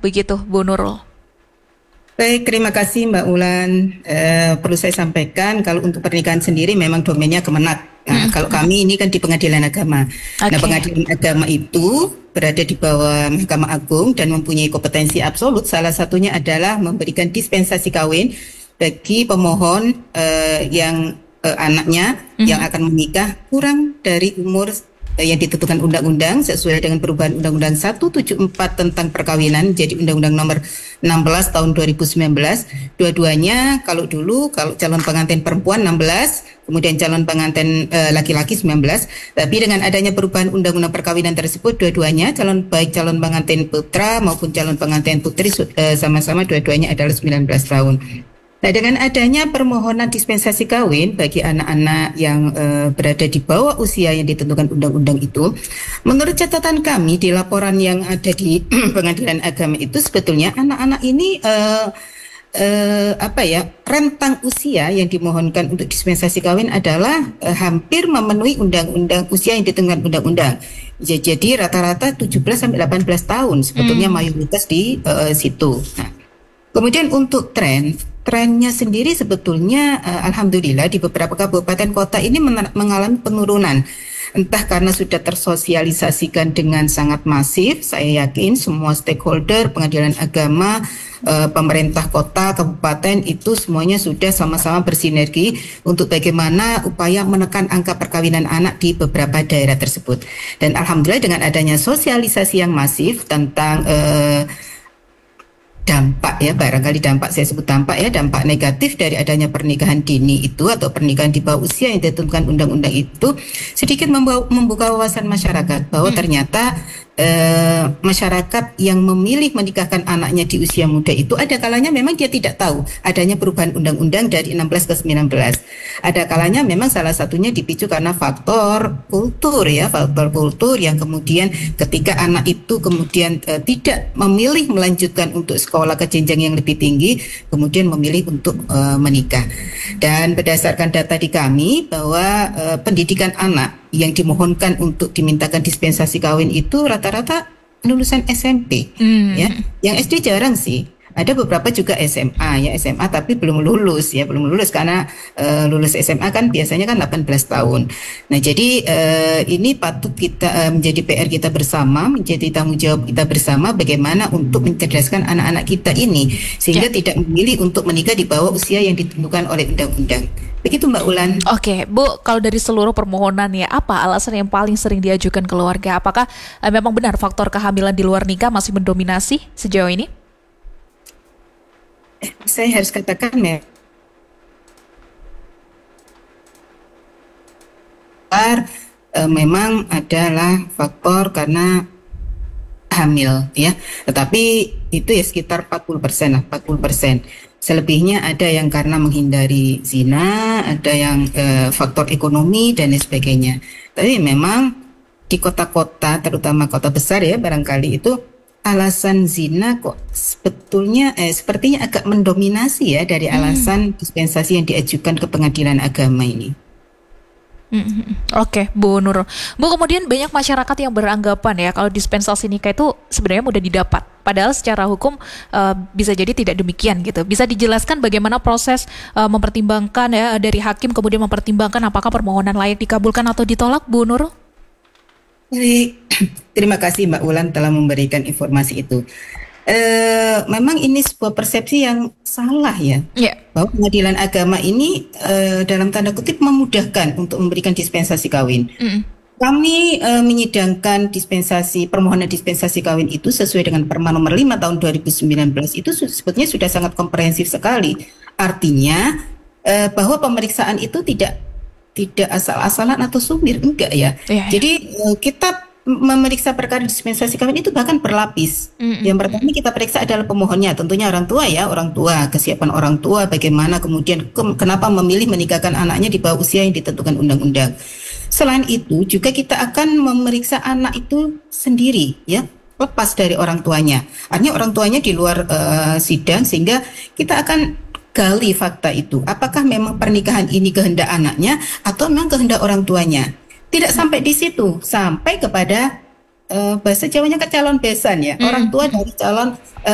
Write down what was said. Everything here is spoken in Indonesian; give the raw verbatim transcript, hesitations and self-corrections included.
begitu Bu Nurul? Baik, terima kasih Mbak Ulan. Eh, perlu saya sampaikan kalau untuk pernikahan sendiri memang domainnya Kemenak. Nah, kalau kami ini kan di Pengadilan Agama. Nah, Oke. Pengadilan Agama itu berada di bawah Mahkamah Agung dan mempunyai kompetensi absolut. Salah satunya adalah memberikan dispensasi kawin bagi pemohon eh, yang eh, anaknya yang akan menikah kurang dari umur eh, yang ditentukan undang-undang sesuai dengan perubahan Undang-Undang seratus tujuh puluh empat tentang perkawinan, jadi Undang-Undang nomor enam belas tahun dua ribu sembilan belas. Dua-duanya kalau dulu kalau calon pengantin perempuan enam belas, kemudian calon pengantin eh, laki-laki sembilan belas. Tapi dengan adanya perubahan Undang-Undang perkawinan tersebut, dua-duanya calon baik calon pengantin putra maupun calon pengantin putri eh, sama-sama dua-duanya adalah sembilan belas tahun. Nah, dengan adanya permohonan dispensasi kawin bagi anak-anak yang uh, berada di bawah usia yang ditentukan undang-undang itu, menurut catatan kami di laporan yang ada di Pengadilan Agama itu sebetulnya anak-anak ini uh, uh, apa ya rentang usia yang dimohonkan untuk dispensasi kawin adalah uh, hampir memenuhi undang-undang usia yang ditentukan undang-undang. Ya, jadi rata-rata tujuh belas sampai delapan belas tahun sebetulnya hmm. mayoritas di uh, situ. Nah, kemudian untuk tren Trennya sendiri sebetulnya uh, alhamdulillah di beberapa kabupaten kota ini men- mengalami penurunan. Entah karena sudah tersosialisasikan dengan sangat masif, saya yakin semua stakeholder, pengadilan agama, uh, pemerintah kota, kabupaten itu semuanya sudah sama-sama bersinergi untuk bagaimana upaya menekan angka perkawinan anak di beberapa daerah tersebut. Dan alhamdulillah dengan adanya sosialisasi yang masif tentang uh, dampak ya, barangkali dampak saya sebut dampak ya, dampak negatif dari adanya pernikahan dini itu atau pernikahan di bawah usia yang ditentukan undang-undang itu sedikit membawa, membuka wawasan masyarakat bahwa hmm. ternyata eh, masyarakat yang memilih menikahkan anaknya di usia muda itu ada kalanya memang dia tidak tahu adanya perubahan undang-undang dari enam belas ke sembilan belas. Ada kalanya memang salah satunya dipicu karena faktor kultur ya, faktor kultur yang kemudian ketika anak itu kemudian eh, tidak memilih melanjutkan untuk sekolah ke jenjang yang lebih tinggi, kemudian memilih untuk uh, menikah. Dan berdasarkan data di kami bahwa uh, pendidikan anak yang dimohonkan untuk dimintakan dispensasi kawin itu rata-rata lulusan S M P, hmm. ya. Yang S D jarang sih. Ada beberapa juga S M A ya, S M A tapi belum lulus ya, belum lulus karena uh, lulus S M A kan biasanya kan delapan belas tahun. Nah, jadi uh, ini patut kita uh, menjadi P R kita bersama, menjadi tanggung jawab kita bersama bagaimana untuk mencerdaskan anak-anak kita ini sehingga ya. Tidak memilih untuk menikah di bawah usia yang ditentukan oleh undang-undang. Begitu Mbak Ulan. Oke, Bu, kalau dari seluruh permohonan ya, apa alasan yang paling sering diajukan keluarga? Apakah uh, memang benar faktor kehamilan di luar nikah masih mendominasi sejauh ini? Saya harus katakan ya, e, memang adalah faktor karena hamil ya, tetapi itu ya sekitar empat puluh persen lah, empat puluh persen. Selebihnya ada yang karena menghindari zina, ada yang e, faktor ekonomi dan lain sebagainya. Tapi memang di kota-kota, terutama kota besar ya, barangkali itu alasan zina kok sebetulnya eh, sepertinya agak mendominasi ya dari alasan hmm. dispensasi yang diajukan ke pengadilan agama ini. Hmm, Oke, okay, Bu Nurul. Bu, kemudian banyak masyarakat yang beranggapan ya kalau dispensasi nikah itu sebenarnya mudah didapat. Padahal secara hukum uh, bisa jadi tidak demikian gitu. Bisa dijelaskan bagaimana proses uh, mempertimbangkan ya dari hakim kemudian mempertimbangkan apakah permohonan layak dikabulkan atau ditolak, Bu Nurul? Baik, terima kasih Mbak Ulan telah memberikan informasi itu. E, memang ini sebuah persepsi yang salah ya, yeah. bahwa pengadilan agama ini e, dalam tanda kutip memudahkan untuk memberikan dispensasi kawin. Mm. Kami e, menyidangkan dispensasi permohonan dispensasi kawin itu sesuai dengan Perma nomor lima tahun dua ribu sembilan belas itu sebetulnya sudah sangat komprehensif sekali. Artinya e, bahwa pemeriksaan itu tidak tidak asal-asalan atau sumir, enggak ya. Yeah, Jadi yeah. kita memeriksa perkara dispensasi kawin itu bahkan berlapis. Mm-hmm. Yang pertama kita periksa adalah pemohonnya, tentunya orang tua ya, orang tua, kesiapan orang tua, bagaimana kemudian ke- kenapa memilih menikahkan anaknya di bawah usia yang ditentukan undang-undang. Selain itu juga kita akan memeriksa anak itu sendiri ya, lepas dari orang tuanya. Artinya orang tuanya di luar uh, sidang sehingga kita akan gali fakta itu. Apakah memang pernikahan ini kehendak anaknya atau memang kehendak orang tuanya? Tidak sampai di situ, sampai kepada uh, bahasa Jawanya ke calon besan ya. Hmm. Orang tua dari calon uh,